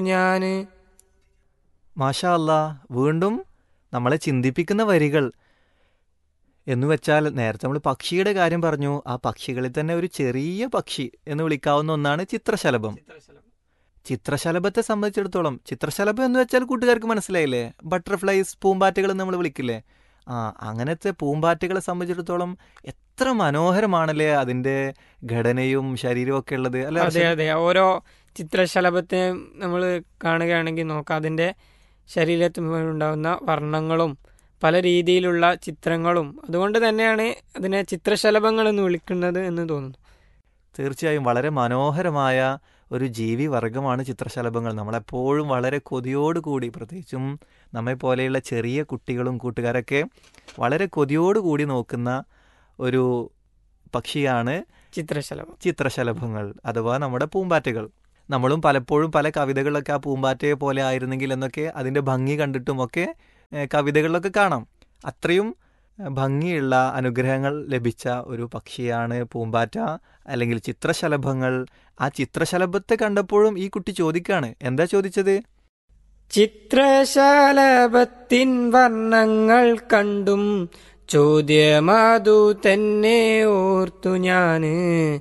ഞാന്. മാഷാ അല്ലാ, വീണ്ടും നമ്മളെ ചിന്തിപ്പിക്കുന്ന വരികൾ. എന്ന് വെച്ചാൽ നേരത്തെ നമ്മൾ പക്ഷിയുടെ കാര്യം പറഞ്ഞു. ആ പക്ഷികളിൽ തന്നെ ഒരു ചെറിയ പക്ഷി എന്ന് വിളിക്കാവുന്ന ഒന്നാണ് ചിത്രശലഭം. ചിത്രശലഭത്തെ സംബന്ധിച്ചിടത്തോളം, ചിത്രശലഭം എന്ന് വെച്ചാൽ കൂട്ടുകാർക്ക് മനസ്സിലായില്ലേ? ബട്ടർഫ്ലൈസ്, പൂമ്പാറ്റകൾ എന്ന് നമ്മൾ വിളിക്കില്ലേ? ആ, അങ്ങനത്തെ പൂമ്പാറ്റകളെ സംബന്ധിച്ചിടത്തോളം എത്ര മനോഹരമാണല്ലേ അതിൻ്റെ ഘടനയും ശരീരവും ഒക്കെ ഉള്ളത് അല്ലേ അതെ അർഷദ്? അതെ, ഓരോ ചിത്രശലഭത്തെ നമ്മൾ കാണുകയാണെങ്കിൽ നോക്കാം, അതിൻ്റെ ശരീരത്തിലുണ്ടാകുന്ന വർണ്ണങ്ങളും പല രീതിയിലുള്ള ചിത്രങ്ങളും. അതുകൊണ്ട് തന്നെയാണ് അതിനെ ചിത്രശലഭങ്ങൾ എന്ന് വിളിക്കുന്നത് എന്ന് തോന്നുന്നു. തീർച്ചയായും വളരെ മനോഹരമായ ഒരു ജീവി വർഗമാണ് ചിത്രശലഭങ്ങൾ. നമ്മളെപ്പോഴും വളരെ കൊതിയോടുകൂടി, പ്രത്യേകിച്ചും നമ്മെപ്പോലെയുള്ള ചെറിയ കുട്ടികളും കൂട്ടുകാരൊക്കെ വളരെ കൊതിയോടുകൂടി നോക്കുന്ന ഒരു പക്ഷിയാണ് ചിത്രശലഭം. ചിത്രശലഭങ്ങൾ അഥവാ നമ്മുടെ പൂമ്പാറ്റകൾ. നമ്മളും പലപ്പോഴും പല കവിതകളിലൊക്കെ ആ പൂമ്പാറ്റയെ പോലെ ആയിരുന്നെങ്കിൽ എന്നൊക്കെ അതിൻ്റെ ഭംഗി കണ്ടിട്ടുമൊക്കെ കവിതകളിലൊക്കെ കാണാം. അത്രയും ഭംഗിയുള്ള അനുഗ്രഹങ്ങൾ ലഭിച്ച ഒരു പക്ഷിയാണ് പൂമ്പാറ്റ അല്ലെങ്കിൽ ചിത്രശലഭങ്ങൾ. ആ ചിത്രശലഭത്തെ കണ്ടപ്പോഴും ഈ കുട്ടി ചോദിക്കാണ്. എന്താ ചോദിച്ചത്? ചിത്രശലഭത്തിൻ വർണ്ണങ്ങൾ കണ്ടും ചോദ്യമതു തന്നെ ഓർത്തു ഞാന്.